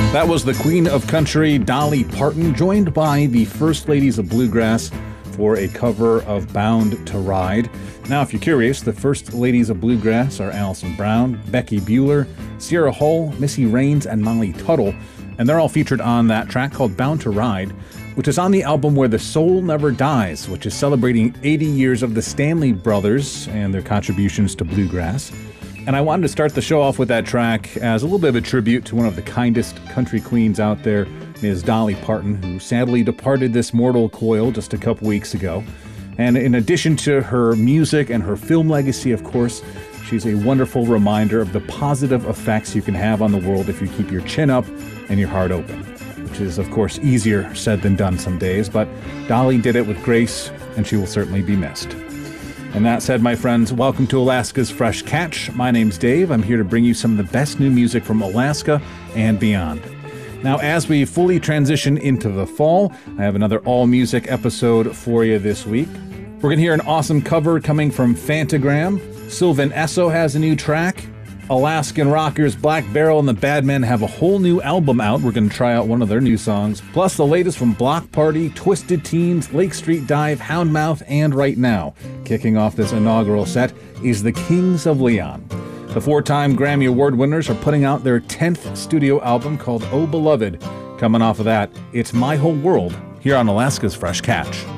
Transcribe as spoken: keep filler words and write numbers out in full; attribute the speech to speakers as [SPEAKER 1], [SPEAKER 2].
[SPEAKER 1] That was the Queen of Country, Dolly Parton, joined by the First Ladies of Bluegrass for a cover of Bound to Ride. Now, if you're curious, the First Ladies of Bluegrass are Alison Brown, Becky Bueller, Sierra Hull, Missy Raines, and Molly Tuttle, and they're all featured on that track called Bound to Ride, which is on the album Where the Soul Never Dies, which is celebrating eighty years of the Stanley Brothers and their contributions to bluegrass. And I wanted to start the show off with that track as a little bit of a tribute to one of the kindest country queens out there, Miz Dolly Parton, who sadly departed this mortal coil just a couple weeks ago. And in addition to her music and her film legacy, of course, she's a wonderful reminder of the positive effects you can have on the world if you keep your chin up and your heart open, which is, of course, easier said than done some days. But Dolly did it with grace, and she will certainly be missed. And that said, my friends, welcome to Alaska's Fresh Catch. My name's Dave. I'm here to bring you some of the best new music from Alaska and beyond. Now, as we fully transition into the fall, I have another all-music episode for you this week. We're going to hear an awesome cover coming from Fantagram. Sylvan Esso has a new track. Alaskan rockers Black Barrel and the Badmen have a whole new album out. We're going to try out one of their new songs. Plus the latest from Block Party, Twisted Teens, Lake Street Dive, Houndmouth, and Right Now. Kicking off this inaugural set is the Kings of Leon. The four-time Grammy Award winners are putting out their tenth studio album called Oh Beloved. Coming off of that, it's My Whole World here on Alaska's Fresh Catch.